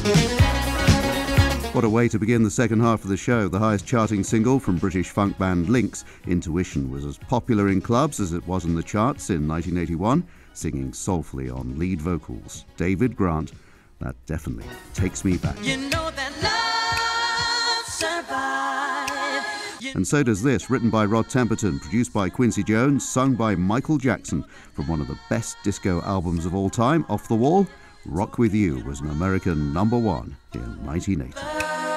What a way to begin the second half of the show. The highest charting single from British funk band Lynx, Intuition, was as popular in clubs as it was in the charts in 1981, singing soulfully on lead vocals. David Grant, that definitely takes me back. You know that love survives. And so does this, written by Rod Temperton, produced by Quincy Jones, sung by Michael Jackson, from one of the best disco albums of all time, Off the Wall. Rock With You was an American #1 in 1980.